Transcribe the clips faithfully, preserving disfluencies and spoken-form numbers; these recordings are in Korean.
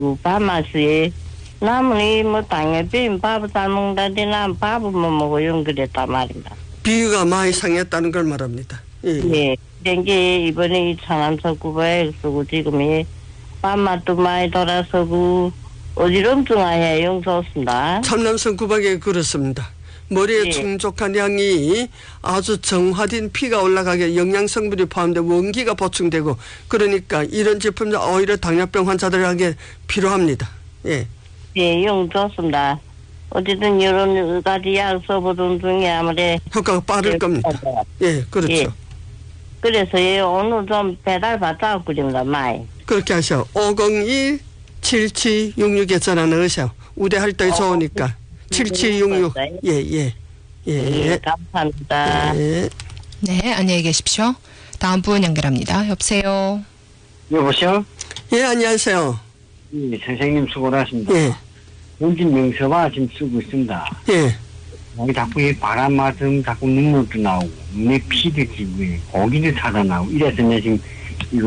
밥맛이 남은이 뭐 땅에 비빔 밥을 잘 먹는다는데 난 밥은 못 먹어요. 그랬단 말입니다. 비위가 많이 상했다는 걸 말합니다. 예. 예. 된게 이번에 이 천암석구바에 쓰고 지금이 밥맛도 많이 돌아서고 어지럼증하여 좋습니다. 참남성 구박에 그렇습니다. 머리에 예. 충족한 양이 아주 정화된 피가 올라가게 영양성분이 포함되고 원기가 보충되고 그러니까 이런 제품은 오히려 당뇨병 환자들에게 필요합니다. 예. 예, 용 좋습니다. 어쨌든 이런 가지 약 써보던 중에 아무래 효과가 빠를 예, 겁니다. 예, 그렇죠. 예. 그래서 예, 오늘 좀 배달 받자고 그립니다. 많이. 그렇게 하셔. 오공이 칠칠육육에 전화 넣으셔. 우대할 때 좋으니까. 칠칠육육. 예, 예. 예. 예, 감사합니다. 예. 네, 안녕히 계십시오. 다음 분 연결합니다. 여보세요. 여보세요? 예, 안녕하세요. 예, 선생님 수고하셨습니다. 예. 원진 명서화 지금 쓰고 있습니다. 예. 여기 자꾸 이 바람 맞으면 자꾸 눈물도 나오고, 눈에 피도 지고, 고기도 타다 나오고, 이래서 내 지금 이거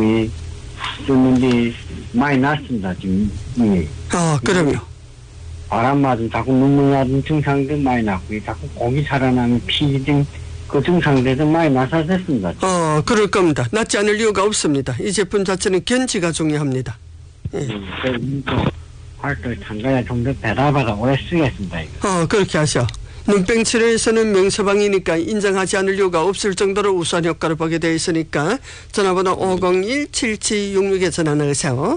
썼는데 많이 났습니다, 지금. 예. 아, 그럼요. 바람 맞으면 자꾸 눈물 나는 증상도 많이 났고, 자꾸 고기 살아나면 피 등 그 증상들도 많이 나서졌습니다. 어, 그럴 겁니다. 낫지 않을 이유가 없습니다. 이 제품 자체는 견지가 중요합니다. 예. 음, 그래서 활동 참가야 좀 더 배달받아 오래 쓰겠습니다, 이거. 어, 그렇게 하셔. 눈병 치료에서는 명서방이니까 인정하지 않을 이유가 없을 정도로 우수한 효과를 보게 되어 있으니까 전화번호 오공일 칠칠육육에 전화 넣으세요.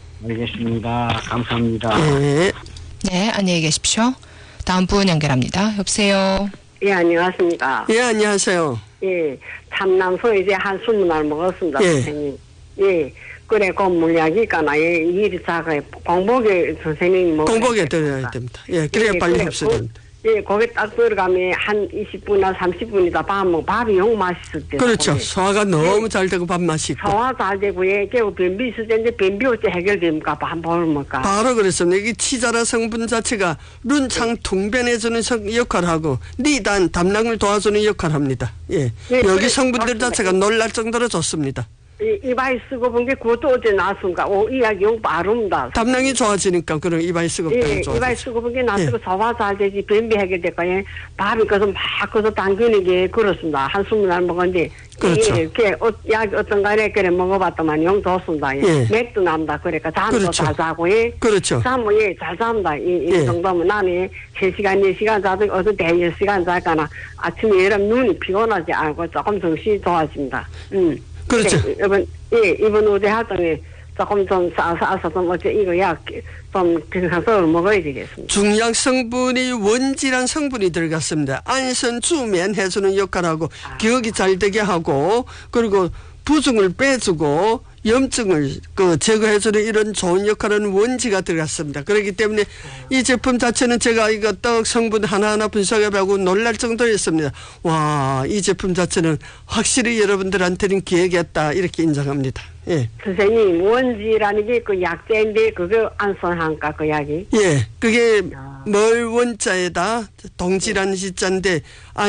알겠습니다. 감사합니다. 예. 네, 안녕히 계십시오. 다음 분 연결합니다. 여보세요. 예, 안녕하십니까. 예, 안녕하세요. 예, 참남소 이제 한 스무 알 먹었습니다, 예. 선생님. 예, 그래, 그 물약이니까, 예, 일이 작아요. 공복에 선생님 뭐. 공복에 들어야 됩니다. 예, 그래야 예, 빨리 그래, 흡수됩니다. 예, 거기 딱 들어가면 한 이십 분이나 삼십 분이다 밥 먹고 밥이 영 맛있을 때. 그렇죠. 소화가 너무 잘 되고 밥맛이 있고. 소화 잘 되고, 예, 깨고 변비 있을 때인데 변비 어째 해결됩니까? 밥 먹을까? 바로 그랬습니다. 이게 치자라 성분 자체가 룬창 통변해주는 성- 역할을 하고 니단 담낭을 도와주는 역할을 합니다. 예. 예, 여기 그래, 성분들 맞습니다. 자체가 놀랄 정도로 좋습니다. 이, 이바이 쓰고 본 게 그것도 어제 나왔습니까? 오, 이야기 용 빠릅니다. 담낭이 좋아지니까 그런 이바이 쓰고 예, 좋아지죠. 이바이 쓰고 본 게 나서고 예. 소화 잘 되지 변비 해결될까? 예, 밥이 그래서 막 그래서 당기는 게 그렇습니다. 한 스무 날 먹었는데. 그렇죠. 예, 그 어, 약 어떤 가래 그래 먹어봤더만 영 좋습니다. 예. 예. 맥도 납니다. 그러니까 잠도 그렇죠. 잘 자고 예. 그렇죠. 잠은 예, 잘 잡니다. 이, 이 예. 정도면 나는 세 시간, 네 시간 자도 어서 대여 시간 잘까나 아침에 여름 눈이 피곤하지 않고 조금 정신이 좋아집니다. 음. 그렇죠. 그래, 이번 예, 이번 우대 활동에 조금 좀 싸서 좀 어째 이거 약좀 건강성을 먹어야 되겠습니다. 중약 성분이 원질한 성분이 들어갔습니다. 안선주면 해주는 역할을 하고 아. 기억이 잘 되게 하고 그리고 부종을 빼주고 염증을 그 제거해주는 이런 좋은 역할은 원지가 들어갔습니다. 그렇기 때문에 이 제품 자체는 제가 이거 떡 성분 하나하나 분석해보고 놀랄 정도였습니다. 와, 이 제품 자체는 확실히 여러분들한테는 기회겠다 이렇게 인정합니다. 예. 선생님 원지라는 게 그 약재인데 그거 안 선한가 그 약이? 예, 그게 아. 멀 원자에다 동지라는 시자인데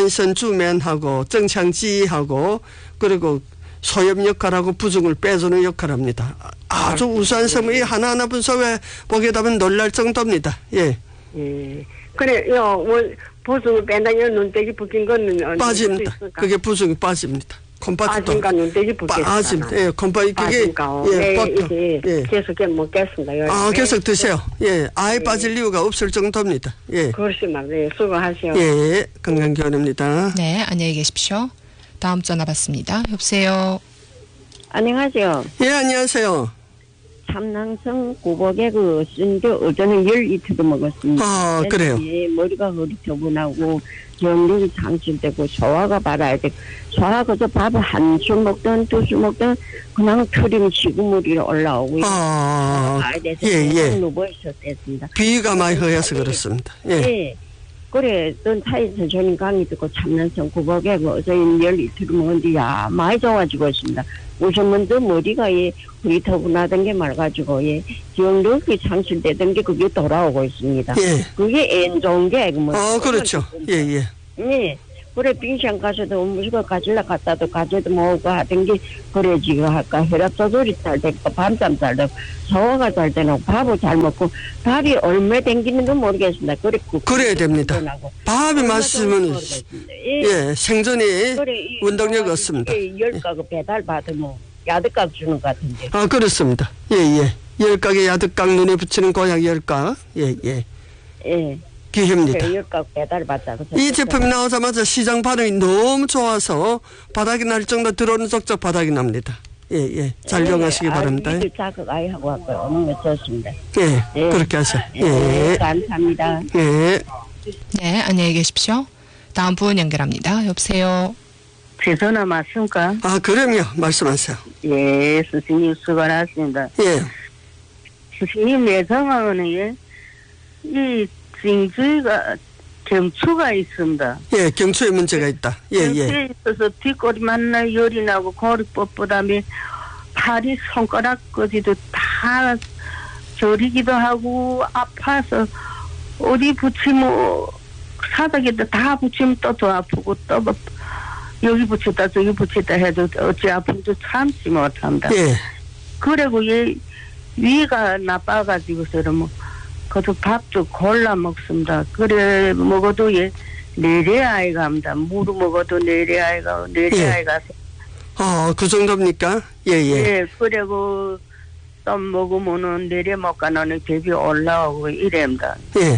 안선주면하고 정창지하고 그리고 소염 역할하고 부종을 빼주는 역할을 합니다. 아주 우수한 성분이 하나하나 분석해 보게 되면 놀랄 정도입니다. 예. 예. 그래, 요, 원, 보증을 뺀다, 요, 눈대기 붓긴 거는. 빠집니다. 그게 부종이 빠집니다. 콤파트도. 빠진가, 눈대기 붓겠다. 빠집니다. 예, 콤파트, 그게, 빠진가. 예, 네, 버터. 이게 예. 계속 먹겠습니다. 요. 아, 네. 계속 드세요. 예, 아예 네. 빠질 이유가 없을 정도입니다. 예. 그렇지만, 네, 수고하세요. 예, 건강교원입니다. 네, 안녕히 계십시오. 다음 전화 받습니다. 여보세요. 안녕하세요. 예, 안녕하세요. 참낭성 구복에 그 쓴게 어제는 열 이틀도 먹었습니다. 아, 그래요? 예, 머리가 흐릿해분하고 정력이 상실되고 소화가 발아야 돼. 소화가 저 밥을 한 술 먹든 두 술 먹든 그냥 트림 시구물이 올라오고 아, 가야 돼서 예, 예. 누워 있었습니다. 비위가 많이 허해서 그렇습니다. 예. 예. 그래, 넌 차에서 저는 강의 듣고 참난성 구복에 그 어제 열 이틀 먹었는데 야 많이 좋아지고 있습니다. 우선 먼저 머리가 예 흐릿하분하던 게 말가지고 예 기억력이 상실되던 게 그게 돌아오고 있습니다. 예. 그게 엔 좋은 게 뭐. 어, 그렇죠. 예, 예. 예. 그래 빙상 가서도 음식을 가질라 갖다도 가져도 먹고 하던 게 그래 지금 아까 혈압 조절이 잘 되고 밤잠 잘 되고 소화가 잘 되고 밥을 잘 먹고 밥이 얼마 땡기는지 모르겠습니다. 그래 그래야 됩니다. 밥이 맛있으면 예, 예 생존이 그래, 이 운동력 없습니다. 열 가구 배달 받으면 야드값 주는 것 같은데. 아 그렇습니다. 예예. 열 가게 야드각 눈에 붙이는 고약 열각 예예. 예. 기회입니다. 열가구 배달 받자고. 이 제품이 나오자마자 시장 반응이 너무 좋아서 바닥이 날 정도 들어오는 적적 바닥이 납니다. 예, 예. 잘 이용하시기 바랍니다. 아, 자극 아예 하고 왔고요. 오는 거 좋습니다. 예, 예. 그렇게 하세요. 예. 예. 감사합니다. 예. 네, 안녕히 계십시오. 다음 분 연결합니다. 여보세요. 제 전화 맞습니까? 아, 그럼요. 말씀하세요. 예, 스승님 수고 하셨습니다. 예. 스승님 내 상황은 예, 이 진주가 경추가 있습니다. 예, 경추에 문제가 있다. 예, 예. 경추에 있어서 뒷골이 만나 열이 나고 골이 뻣뻣하며 팔이 손가락까지도 다 저리기도 하고 아파서 어디 붙이면 사닥에다 다 붙이면 또 더 아프고 또 여기 붙였다 저기 붙였다 해도 어찌 아픈지 참지 못합니다. 예. 그리고 얘 위가 나빠가지고서 이러면 그것도 밥도 골라 먹습니다. 그래 먹어도 얘 내래 아이가 합니다. 물을 먹어도 내래 아이가 내래 예. 아이가. 어, 그 정도입니까? 예, 예. 예. 그리고 또 먹으면은 내래 먹가는 배비 올라오고 이랍니다. 예.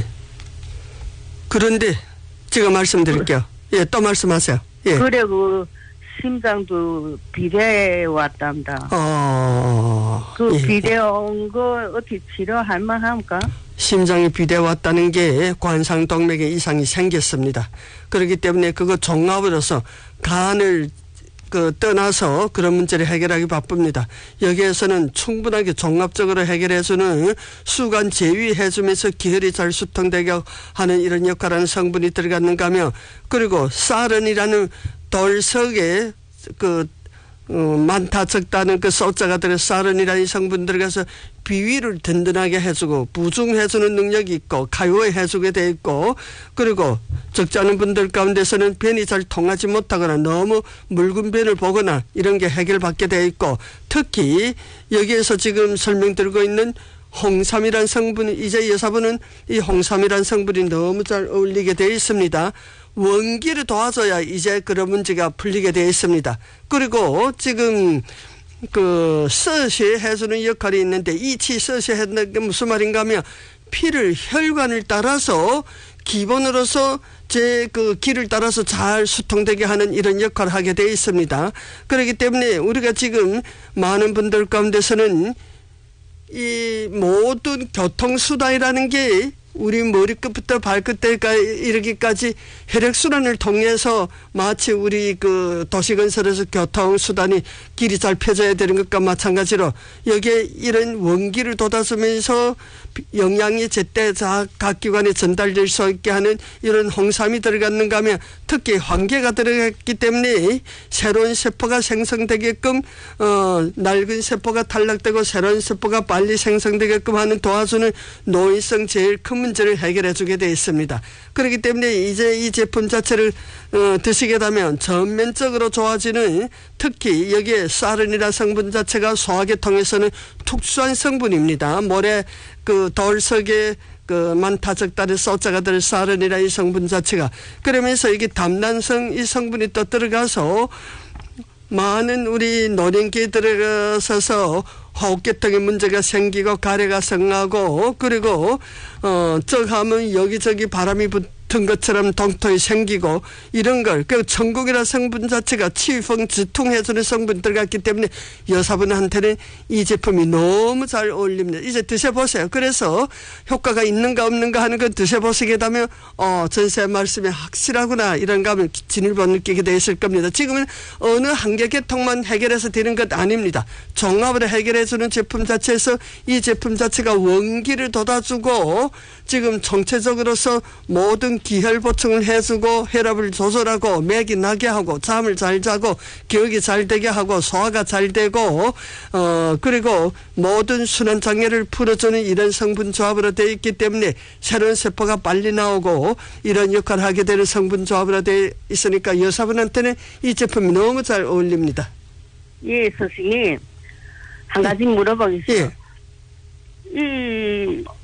그런데 제가 말씀드릴게요. 예, 또 말씀하세요. 예. 그리고 심장도 비대에 왔답니다. 어. 그 예. 비대 온 거 어떻게 치료할 만합니까? 심장이 비대 왔다는 게 관상동맥에 이상이 생겼습니다. 그렇기 때문에 그거 종합으로서 간을 그 떠나서 그런 문제를 해결하기 바쁩니다. 여기에서는 충분하게 종합적으로 해결해주는 수간 제위해주면서 기혈이 잘 수통되게 하는 이런 역할하는 성분이 들어갔는가 하며 그리고 사른이라는 돌석에 그 어, 많다 적다는 그 쏘자가 들어 사른이라는 성분 들어가서 비위를 든든하게 해주고 부중해주는 능력이 있고 가요해주게 돼 있고 그리고 적지 않은 분들 가운데서는 변이 잘 통하지 못하거나 너무 묽은 변을 보거나 이런 게 해결받게 돼 있고 특히 여기에서 지금 설명드리고 있는 홍삼이란 성분이 이제 여사분은 이 홍삼이란 성분이 너무 잘 어울리게 돼 있습니다. 원기를 도와줘야 이제 그런 문제가 풀리게 되어 있습니다. 그리고 지금 그 서시 해주는 역할이 있는데 이치 서시 해주는 게 무슨 말인가 하면 피를 혈관을 따라서 기본으로서 제 그 길을 따라서 잘 수통되게 하는 이런 역할을 하게 되어 있습니다. 그렇기 때문에 우리가 지금 많은 분들 가운데서는 이 모든 교통수단이라는 게 우리 머리끝부터 발끝까지 이르기까지 혈액순환을 통해서 마치 우리 그 도시건설에서 교통수단이 길이 잘 펴져야 되는 것과 마찬가지로 여기에 이런 원기를 돋아주면서 영양이 제때 각 기관에 전달될 수 있게 하는 이런 홍삼이 들어갔는가 하면 특히 황계가 들어갔기 때문에 새로운 세포가 생성되게끔 어, 낡은 세포가 탈락되고 새로운 세포가 빨리 생성되게끔 하는 도와주는 노인성 제일 큰 문제를 해결해 주게 되어 있습니다. 그렇기 때문에 이제 이 제품 자체를 어, 드시게 되면 전면적으로 좋아지는 특히 여기에 사른이라는 성분 자체가 소화계통에서는 특수한 성분입니다. 모래 그 돌석에 그 많다 적다를 쏘자가 들 사른이라 이 성분 자체가 그러면서 이게 담난성 이 성분이 또 들어가서 많은 우리 노령기에 들어가서 호흡계통에 문제가 생기고 가래가 성하고 그리고 어 쩍하면 여기저기 바람이 붙은 것처럼 동토이 생기고 이런 걸 그 천국이라는 성분 자체가 치유성 지통해주는 성분 들어갔기 때문에 여사분한테는 이 제품이 너무 잘 어울립니다. 이제 드셔보세요. 그래서 효과가 있는가 없는가 하는 건 드셔보시게 되면 어 전세 말씀이 확실하구나 이런 감을 진일보 느끼게 돼 있을 겁니다. 지금은 어느 한 개 계통만 해결해서 되는 것 아닙니다. 종합으로 해결해주는 제품 자체에서 이 제품 자체가 원기를 돋아주고 지금 총체적으로서 모든 기혈 보충을 해주고 혈압을 조절하고 맥이 나게 하고 잠을 잘 자고 기억이 잘 되게 하고 소화가 잘 되고 어 그리고 모든 순환 장애를 풀어주는 이런 성분 조합으로 되어 있기 때문에 새로운 세포가 빨리 나오고 이런 역할을 하게 되는 성분 조합으로 되어 있으니까 여사분한테는 이 제품이 너무 잘 어울립니다. 예, 선생님. 한 가지 물어보겠습니다. 예. 이